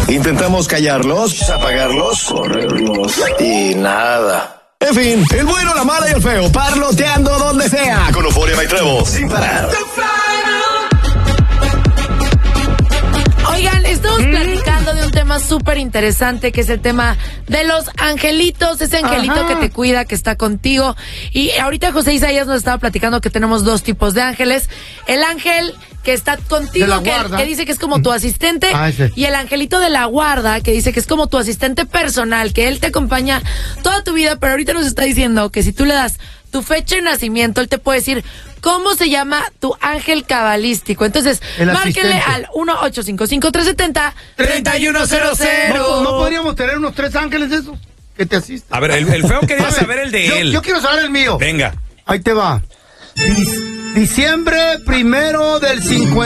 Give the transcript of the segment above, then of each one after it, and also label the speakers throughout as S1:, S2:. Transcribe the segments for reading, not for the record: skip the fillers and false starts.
S1: Intentamos callarlos, apagarlos, correrlos y nada. En fin, el bueno, la mala y el feo, parloteando donde sea. Con Euphoria y Trevo, sin parar.
S2: Oigan, estamos platicando de un tema súper interesante, que es el tema de los angelitos, ese angelito que te cuida, que está contigo. Y ahorita José Isaías nos estaba platicando que tenemos dos tipos de ángeles. El ángel que está contigo, que dice que es como tu asistente, y el angelito de la guarda, que dice que es como tu asistente personal, que él te acompaña toda tu vida, pero ahorita nos está diciendo que si tú le das tu fecha de nacimiento, él te puede decir cómo se llama tu ángel cabalístico. Entonces, márquele al 1-855-370-3100.
S3: ¿No podríamos tener unos 3 ángeles de esos que te asisten?
S4: A ver, el feo quería saber el de él.
S3: Yo quiero saber el mío.
S4: Venga.
S3: Ahí te va. Diciembre 1 del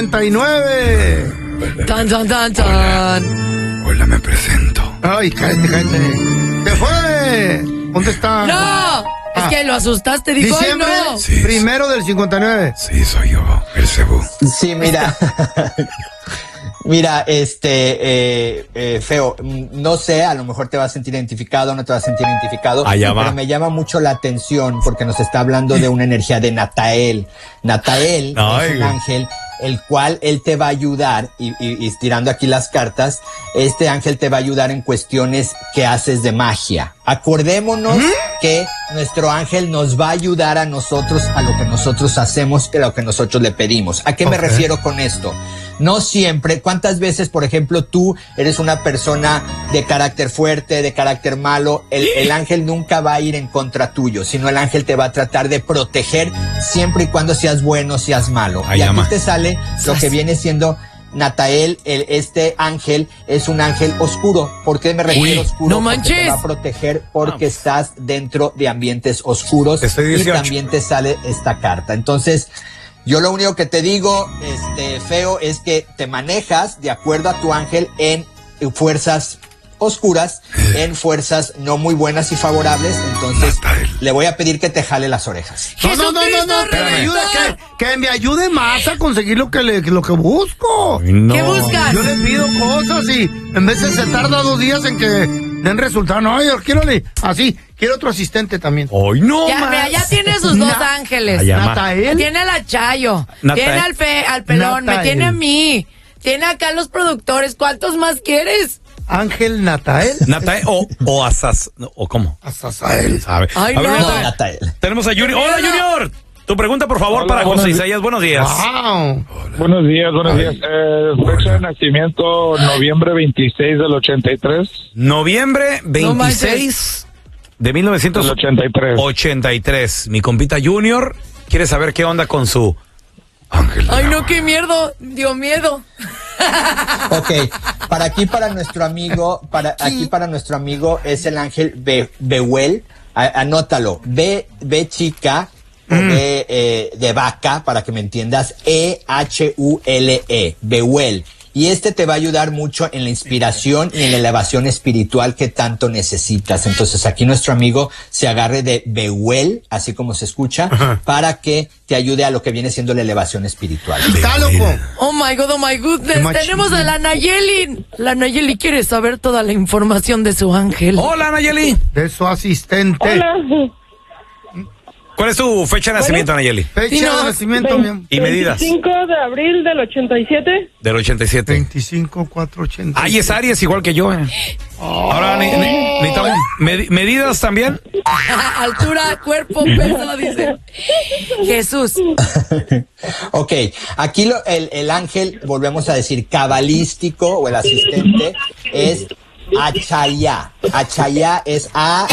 S3: 59.
S2: Tan, tan, tan, tan.
S4: Hola, me presento.
S3: Ay, cállate. ¡Se fue! ¿Dónde está?
S2: ¡No! Es que lo asustaste, dijo.
S3: Diciembre
S2: no.
S3: 1 del 59.
S4: Sí, soy yo, el Cebú.
S5: Sí, mira. Mira, feo, no sé, a lo mejor te vas a sentir identificado, no te vas a sentir identificado, pero me llama mucho la atención porque nos está hablando de una energía de Natael. Natael es un ángel, el cual él te va a ayudar, y tirando aquí las cartas, este ángel te va a ayudar en cuestiones que haces de magia. Acordémonos que nuestro ángel nos va a ayudar a nosotros, a lo que nosotros hacemos, que a lo que nosotros le pedimos. ¿A qué me refiero con esto? No siempre, ¿cuántas veces, por ejemplo, tú eres una persona de carácter fuerte, de carácter malo? El ángel nunca va a ir en contra tuyo, sino el ángel te va a tratar de proteger siempre y cuando seas bueno, seas malo. Y aquí te sale lo que viene siendo Natael. Este ángel es un ángel oscuro. ¿Por qué me refiero oscuro?
S2: No manches.
S5: Porque te va a proteger porque estás dentro de ambientes oscuros. Y también te sale esta carta. Entonces, yo lo único que te digo, feo, es que te manejas de acuerdo a tu ángel en fuerzas oscuras, en fuerzas no muy buenas y favorables. Entonces, le voy a pedir que te jale las orejas.
S3: No, que me ayude más a conseguir lo que busco.
S2: ¿Qué buscas?
S3: Yo le pido cosas y en veces se tarda 2 días en que den resultado. No, yo quiero así. Quiero otro asistente también.
S4: ¡Ay, no!
S2: Ya tiene sus 2 ángeles.
S3: Natael.
S2: Tiene a la Chayo. Tiene al pelón. Me tiene a mí. Tiene acá a los productores. ¿Cuántos más quieres?
S3: Ángel Natael.
S4: Natael o Asas. ¿O cómo?
S3: Asazael.
S4: ¿Sabe?
S2: Ay,
S4: no.
S5: Natael.
S4: Tenemos a Junior. ¡Hola, Junior! Tu pregunta, por favor, para José Isaías. Buenos días.
S3: Wow.
S6: Buenos días. Fecha de nacimiento, noviembre 26 del 83.
S4: Noviembre 26 de 1983. Mi compita Junior quiere saber qué onda con su ángel.
S2: Ay, no, qué miedo. Dio miedo.
S5: Ok, para nuestro amigo es el ángel Behuel. Anótalo. B chica, de vaca, para que me entiendas, EHULE, Behuel. Y te va a ayudar mucho en la inspiración y en la elevación espiritual que tanto necesitas. Entonces aquí nuestro amigo se agarre de Behuel, así como se escucha, para que te ayude a lo que viene siendo la elevación espiritual.
S3: ¡Está loco!
S2: Oh my goodness. Tenemos a la Nayeli. La Nayeli quiere saber toda la información de su ángel.
S4: Hola, Nayeli.
S3: De su asistente.
S7: Hola.
S4: ¿Cuál es tu fecha de nacimiento, Nayeli?
S3: Fecha de nacimiento, bien.
S4: ¿Y medidas?
S7: 25 de abril del 87.
S4: Del 87.
S3: 25, 4, 87.
S4: Ay, es Aries, igual que yo. Ahora, necesitamos medidas también.
S2: Altura, cuerpo, peso, dice Jesús.
S5: Ok, aquí el ángel, volvemos a decir, cabalístico, o el asistente, es Achaya. Achaya es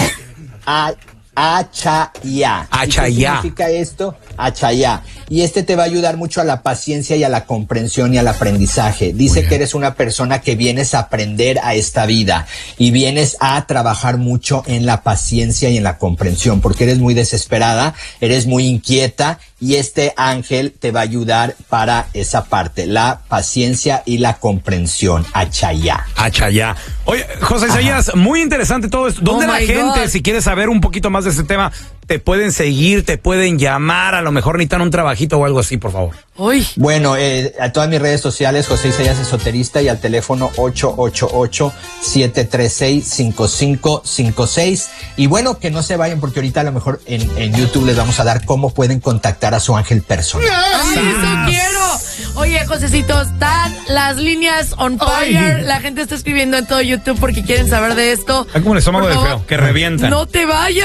S5: Achaya.
S4: Achaya.
S5: ¿Qué significa esto? Achaya. Y te va a ayudar mucho a la paciencia y a la comprensión y al aprendizaje. Dice que eres una persona que vienes a aprender a esta vida y vienes a trabajar mucho en la paciencia y en la comprensión, porque eres muy desesperada, eres muy inquieta, y este ángel te va a ayudar para esa parte, la paciencia y la comprensión. Achaya.
S4: Achaya. Oye, José Isaías, muy interesante todo esto. ¿Dónde la gente, si quiere saber un poquito más de este tema, te pueden seguir, te pueden llamar, a lo mejor necesitan un trabajito o algo así, por favor?
S2: Uy.
S5: Bueno, a todas mis redes sociales, José Isaías Esoterista, y al teléfono 888-736-5556. Y bueno, que no se vayan, porque ahorita a lo mejor en YouTube les vamos a dar cómo pueden contactar a su ángel personal.
S2: ¡Ay, eso quiero! Oye, Josecito, están las líneas on fire. La gente está escribiendo en todo YouTube porque quieren saber de esto.
S4: Está como el estómago del feo, que revientan.
S2: No te vayas.